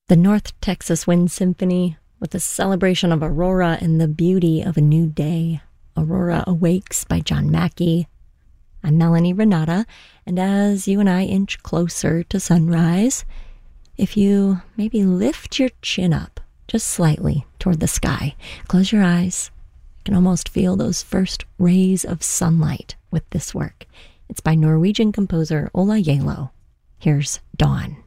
The North Texas Wind Symphony with a celebration of Aurora and the beauty of a new day. Aurora Awakes by John Mackey. I'm Melanie Renata, and as you and I inch closer to sunrise, if you maybe lift your chin up just slightly toward the sky, close your eyes, you can almost feel those first rays of sunlight with this work. It's by Norwegian composer Ola Gjeilo. Here's Dawn.